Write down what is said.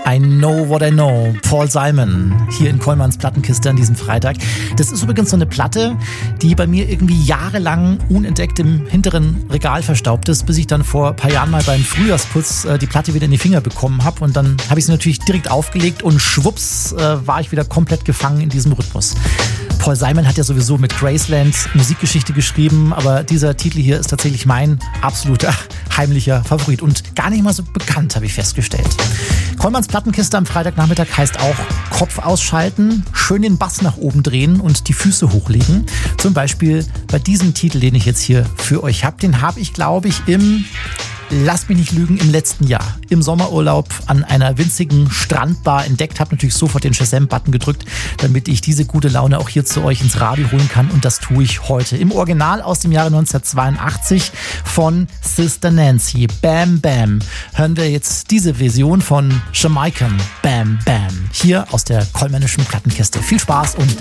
I Know What I Know, Paul Simon, hier in Kollmanns Plattenkiste an diesem Freitag. Das ist übrigens so eine Platte, die bei mir irgendwie jahrelang unentdeckt im hinteren Regal verstaubt ist, bis ich dann vor ein paar Jahren mal beim Frühjahrsputz die Platte wieder in die Finger bekommen habe. Und dann habe ich sie natürlich direkt aufgelegt und schwupps war ich wieder komplett gefangen in diesem Rhythmus. Paul Simon hat ja sowieso mit Graceland Musikgeschichte geschrieben, aber dieser Titel hier ist tatsächlich mein absoluter heimlicher Favorit und gar nicht mal so bekannt, habe ich festgestellt. Kollmanns Plattenkiste am Freitagnachmittag heißt auch Kopf ausschalten, schön den Bass nach oben drehen und die Füße hochlegen. Zum Beispiel bei diesem Titel, den ich jetzt hier für euch habe. Den habe ich, glaube ich, lasst mich nicht lügen, im letzten Jahr im Sommerurlaub an einer winzigen Strandbar entdeckt, habe natürlich sofort den Shazam-Button gedrückt, damit ich diese gute Laune auch hier zu euch ins Radio holen kann und das tue ich heute. Im Original aus dem Jahre 1982 von Sister Nancy, Bam Bam, hören wir jetzt diese Version von Jamaican, Bam Bam, hier aus der kollmännischen Plattenkiste. Viel Spaß und